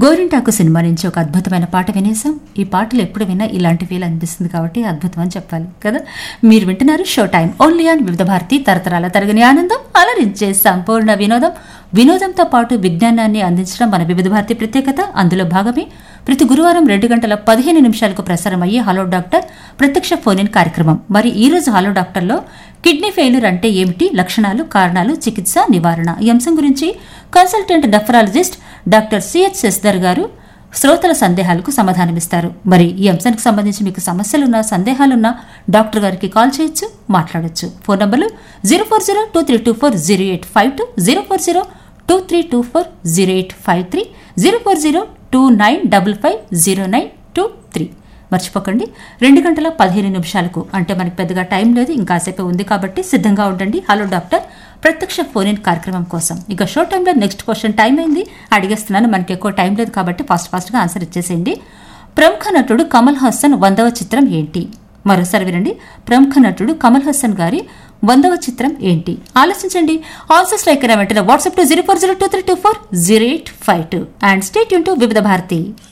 గోరింటాకు సినిమా నుంచి ఒక అద్భుతమైన పాట వినేసాం. ఈ పాటలు ఎప్పుడు విన్నా ఇలాంటి ఫీల్ అనిపిస్తుంది కాబట్టి అద్భుతం అని చెప్పాలి కదా. మీరు వింటున్నారు షో టైం ఓన్లీ ఆన్ వివిధ భారతి, తరతరాల తరగని ఆనందం, అలరించే సంపూర్ణ వినోదం. వినోదంతో పాటు విజ్ఞానాన్ని అందించడం మన వివిధ భారతి ప్రత్యేకత. అందులో భాగమే ప్రతి గురువారం 2:15 ప్రసారం అయ్యే హలో డాక్టర్ ప్రత్యక్ష ఫోన్ ఇన్ కార్యక్రమం. మరి ఈ రోజు హలో డాక్టర్లో కిడ్నీ ఫెయిల్యూర్ అంటే ఏమిటి, లక్షణాలు, కారణాలు, చికిత్స, నివారణ ఈ అంశం గురించి consultant nephrologist doctor CH Shashidhar గారు శ్రోతల సందేహాలకు సమాధానమిస్తారు. మరి ఈ అంశానికి సంబంధించి మీకు సమస్యలున్నా, సందేహాలున్నా డాక్టర్ గారికి కాల్ చేయొచ్చు, మాట్లాడొచ్చు. ఫోన్ నంబర్లు 04023240852, 04023240853, 04029550923. మర్చిపోకండి. 2:15 అంటే మనకి పెద్దగా టైం లేదు, ఇంకాసేపే ఉంది కాబట్టి సిద్ధంగా ఉండండి హలో డాక్టర్ ప్రత్యక్ష ఫోన్ ఇన్ కార్యక్రమం కోసం. ఇక షో టైంలో నెక్స్ట్ క్వశ్చన్ టైం అయింది, అడిగేస్తున్నాను. మనకి ఎక్కువ టైం లేదు కాబట్టి ఫాస్ట్గా ఆన్సర్ ఇచ్చేసేయండి. ప్రముఖ నటుడు కమల్ హాసన్ 100వ చిత్రం ఏంటి? మరోసారి వినండి. ప్రముఖ నటుడు కమల్ హాసన్ గారి 100వ చిత్రం ఏంటి? ఆలోచించండి. ఆన్సర్స్ లైక్ వెంటనే WhatsApp to 04023240852 and stay tune to వివిధ భారతి.